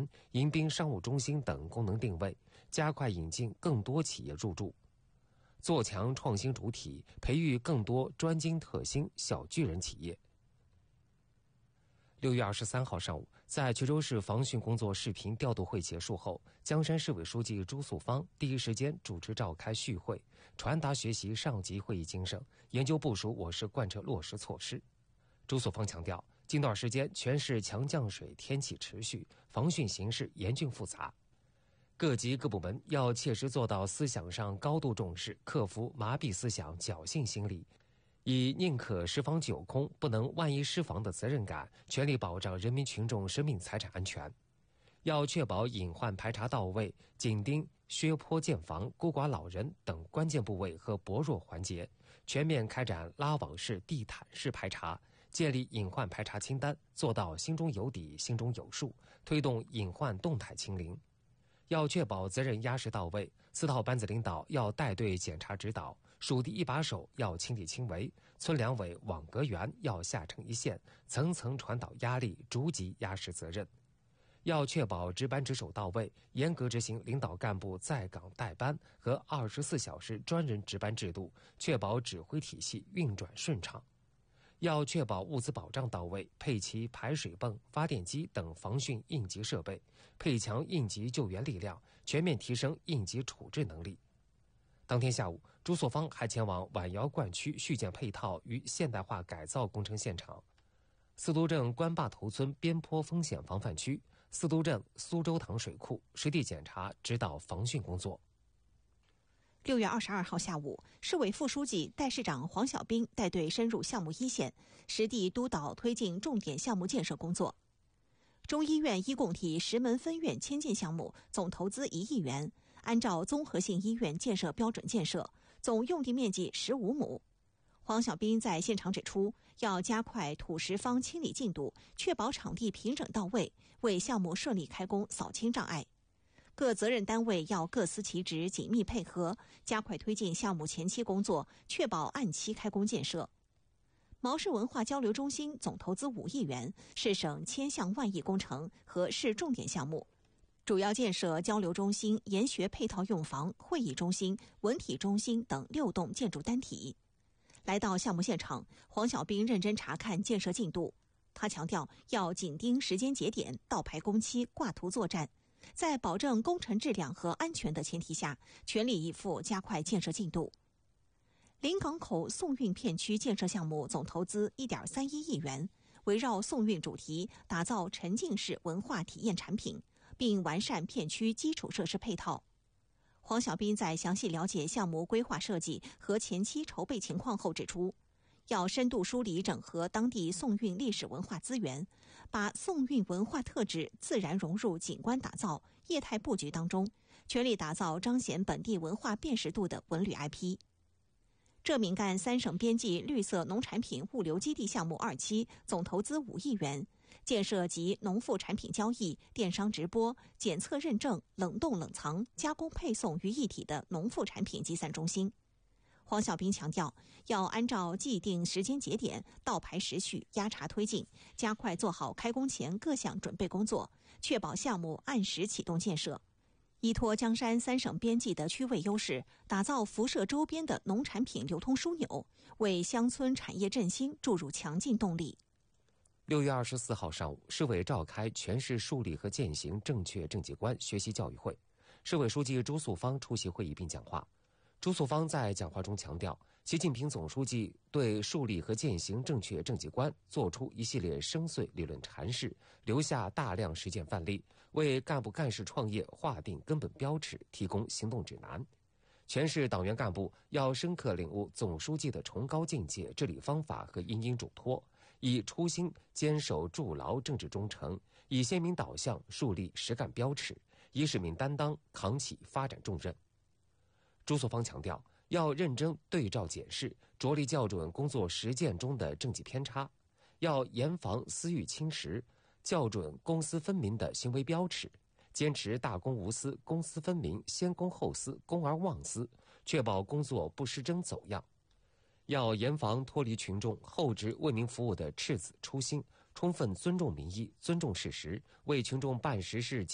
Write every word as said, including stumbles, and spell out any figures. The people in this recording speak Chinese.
园、迎宾商务中心等功能定位，加快引进更多企业入驻，做强创新主体，培育更多专精特新小巨人企业。六月二十三号上午，在衢州市防汛工作视频调度会结束后，江山市委书记朱素芳第一时间主持召开续会，传达学习上级会议精神，研究部署我市贯彻落实措施。朱素芳强调，近段时间全市强降水天气持续，防汛形势严峻复杂，各级各部门要切实做到思想上高度重视，克服麻痹思想、侥幸心理，以宁可十防九空，不能万一失防的责任感，全力保障人民群众生命财产安全。要确保隐患排查到位，紧盯削坡建房、孤寡老人等关键部位和薄弱环节，全面开展拉网式、地毯式排查，建立隐患排查清单，做到心中有底、心中有数，推动隐患动态清零。要确保责任压实到位，四套班子领导要带队检查指导，属地一把手要亲力亲为，村两委网格员要下沉一线，层层传导压力，逐级压实责任。要确保值班值守到位，严格执行领导干部在岗带班和二十四小时专人值班制度，确保指挥体系运转顺畅。要确保物资保障到位，配齐排水泵、发电机等防汛应急设备，配强应急救援力量，全面提升应急处置能力。当天下午，朱素芳还前往晚窑灌区续建配套与现代化改造工程现场，四都镇关坝头村边坡风险防范区、四都镇苏州塘水库实地检查指导防汛工作。 六月二十二号下午，市委副书记、代市长黄小兵带队深入项目一线，实地督导推进重点项目建设工作。中医院医共体石门分院迁建项目总投资一亿元，按照综合性医院建设标准建设，总用地面积十五亩。黄小兵在现场指出，要加快土石方清理进度，确保场地平整到位，为项目顺利开工扫清障碍。各责任单位要各司其职，紧密配合，加快推进项目前期工作，确保按期开工建设。毛市文化交流中心总投资五亿元，是省千项万亿工程和市重点项目，主要建设交流中心、研学配套用房、会议中心、文体中心等六栋建筑单体。来到项目现场，黄小兵认真查看建设进度。他强调，要紧盯时间节点，倒排工期，挂图作战，在保证工程质量和安全的前提下，全力以赴加快建设进度。临港口送运片区建设项目总投资 一点三一亿元，围绕送运主题，打造沉浸式文化体验产品，并完善片区基础设施配套。黄小兵在详细了解项目规划设计和前期筹备情况后指出，要深度梳理整合当地送运历史文化资源，把送运文化特质自然融入景观打造、业态布局当中，全力打造彰显本地文化辨识度的文旅 I P。浙闽赣三省边际绿色农产品物流基地项目二期总投资五亿元，建设集农副产品交易、电商直播、检测认证、冷冻冷藏、加工配送于一体的农副产品集散中心。黄小兵强调，要按照既定时间节点倒排时序，压查推进，加快做好开工前各项准备工作，确保项目按时启动建设。依托江山三省边际的区位优势，打造辐射周边的农产品流通枢纽，为乡村产业振兴注入强劲动力。 六月二十四号上午，市委召开全市树立和践行正确政绩观学习教育会，市委书记朱素芳出席会议并讲话。朱素芳在讲话中强调，习近平总书记对树立和践行正确政绩观作出一系列深邃理论阐释，留下大量实践范例，为干部干事创业划定根本标尺，提供行动指南。全市党员干部要深刻领悟总书记的崇高境界、治理方法和殷殷嘱托，以初心坚守筑牢政治忠诚，以鲜明导向树立实干标尺，以使命担当扛起发展重任。朱素芳强调，要认真对照检视，着力校准工作实践中的政绩偏差，要严防私欲侵蚀，校准公私分明的行为标尺，坚持大公无私、公私分明、先公后私、公而忘私，确保工作不失真走样。要严防脱离群众厚植为民服务的赤子初心，充分尊重民意、尊重事实，为群众办实事